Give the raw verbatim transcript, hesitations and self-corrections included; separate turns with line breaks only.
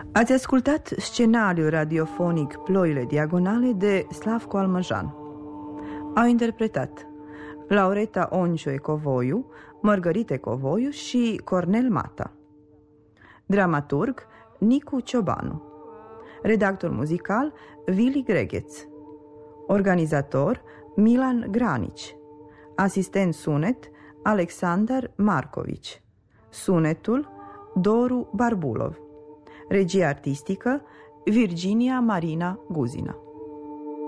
Ați ascultat scenariul radiofonic Ploile diagonale de Slavko Almăjan. Au interpretat Laureta Onciu Ecovoiu, Mărgărite Ecovoiu și Cornel Mata. Dramaturg Nicu Ciobanu. Redactor muzical Vili Gregheț. Organizator Milan Granici. Asistent sunet Alexander Marcovici. Sunetul Doru Barbulov. Regie artistică Virginia Marina Guzina.